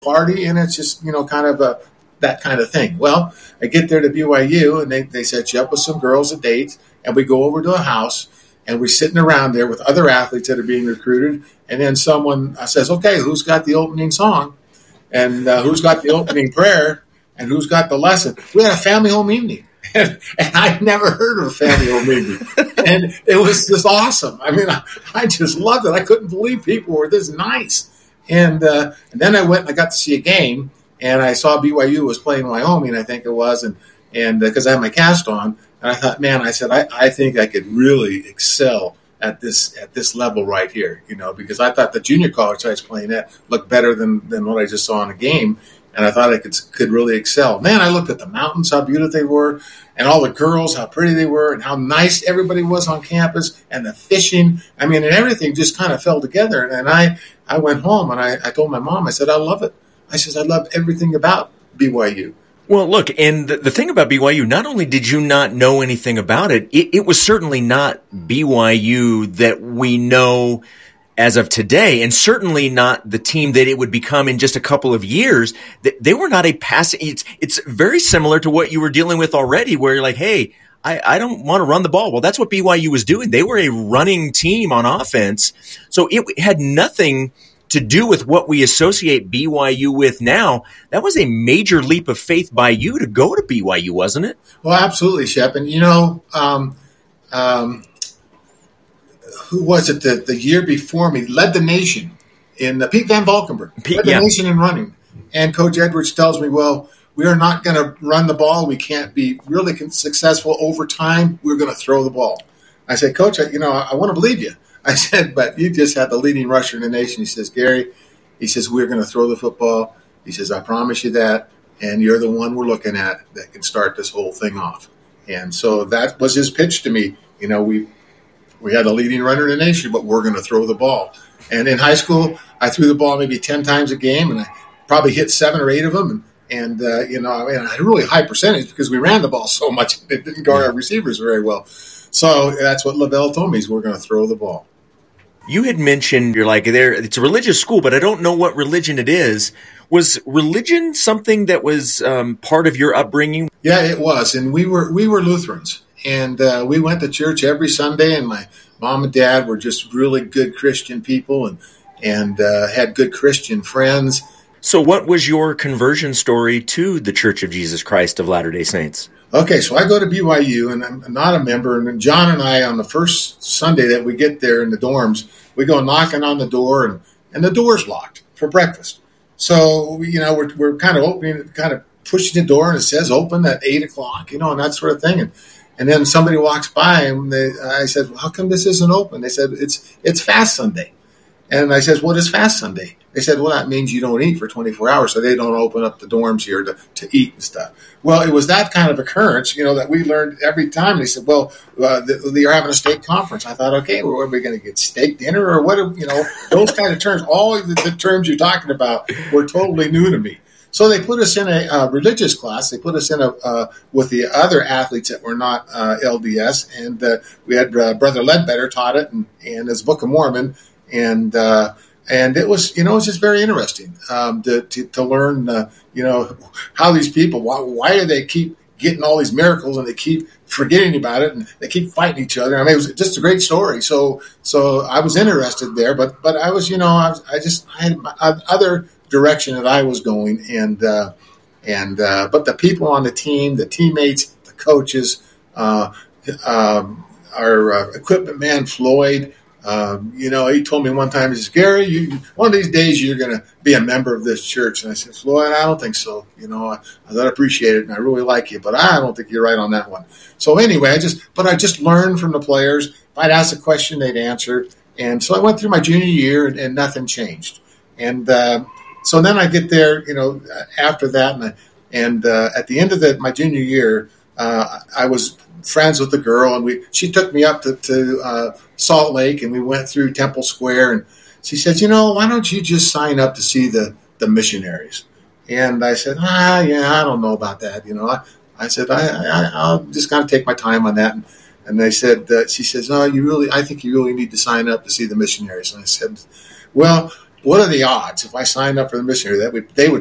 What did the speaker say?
party, and it's just, kind of that kind of thing. Well, I get there to BYU, and they set you up with some girls, a date, and we go over to a house, and we're sitting around there with other athletes that are being recruited, and then someone says, okay, who's got the opening song? And who's got the opening prayer? And who's got the lesson? We had a family home evening. And I'd never heard of a family home evening. And it was just awesome. I mean, I just loved it. I couldn't believe people were this nice. And then I went and I got to see a game, and I saw BYU was playing Wyoming, I think it was, and because I had my cast on, and I thought, man, I said, I think I could really excel at this level right here, because I thought the junior college I was playing at looked better than what I just saw in a game, and I thought I could really excel. Man, I looked at the mountains, how beautiful they were, and all the girls, how pretty they were, and how nice everybody was on campus, and the fishing. I mean, and everything just kind of fell together. And I went home, and I told my mom, I said, I love it. I said, I love everything about BYU. Well, look, and the thing about BYU, not only did you not know anything about it, it was certainly not BYU that we know as of today, and certainly not the team that it would become in just a couple of years. They were not a passing. It's very similar to what you were dealing with already, where you're like, hey, I don't want to run the ball. Well, that's what BYU was doing. They were a running team on offense. So it had nothing to do with what we associate BYU with now. That was a major leap of faith by you to go to BYU, wasn't it? Well, absolutely, Shep. And, who was it the year before me led the nation in Pete Van Valkenburg, led the nation in running. And Coach Edwards tells me, well, we are not going to run the ball. We can't be really successful over time. We're going to throw the ball. I said, Coach, I want to believe you. I said, but you just had the leading rusher in the nation. He says, Gary, he says, we're going to throw the football. He says, I promise you that. And you're the one we're looking at that can start this whole thing off. And so that was his pitch to me. We had a leading runner in the nation, but we're going to throw the ball. And in high school, I threw the ball maybe 10 times a game, and I probably hit 7 or 8 of them. And I had a really high percentage because we ran the ball so much. It didn't guard our receivers very well. So that's what Lavelle told me, is we're going to throw the ball. You had mentioned you're like, it's a religious school, but I don't know what religion it is. Was religion something that was part of your upbringing? Yeah, it was. And we were Lutherans. And we went to church every Sunday, and my mom and dad were just really good Christian people and had good Christian friends. So what was your conversion story to the Church of Jesus Christ of Latter-day Saints? Okay, so I go to BYU, and I'm not a member. And then John and I, on the first Sunday that we get there in the dorms, we go knocking on the door, and the door's locked for breakfast. So, we're kind of opening, kind of pushing the door, and it says open at 8 o'clock, and that sort of thing. And then somebody walks by, and I said, well, how come this isn't open? They said, it's Fast Sunday. And I said, what is Fast Sunday? They said, well, that means you don't eat for 24 hours, so they don't open up the dorms here to eat and stuff. Well, it was that kind of occurrence, that we learned every time. They said, well, they're having a steak conference. I thought, okay, well, are we going to get steak dinner or what? Those kind of terms, all the terms you're talking about were totally new to me. So they put us in a religious class. They put us in with the other athletes that were not LDS, and we had Brother Ledbetter taught it, and his Book of Mormon, and it was it was just very interesting to learn how these people, why do they keep getting all these miracles and they keep forgetting about it and they keep fighting each other. I mean, it was just a great story. So I was interested there, but I was I had other direction that I was going, but the people on the team, the teammates, the coaches, our equipment man Floyd, he told me one time, he says, Gary, one of these days you're going to be a member of this church. And I said, Floyd, I don't think so. I appreciate it, and I really like you, but I don't think you're right on that one. So anyway, I just learned from the players. If I'd ask a question, they'd answer. And so I went through my junior year, and nothing changed. And so then I get there, after that, and at the end of my junior year, I was friends with the girl, and she took me up to Salt Lake, and we went through Temple Square, and she said, why don't you just sign up to see the missionaries? And I said, I don't know about that. I said, I'll just kind of take my time on that. And they said, she says, no, I think you really need to sign up to see the missionaries. And I said, well, what are the odds if I signed up for the missionary that they would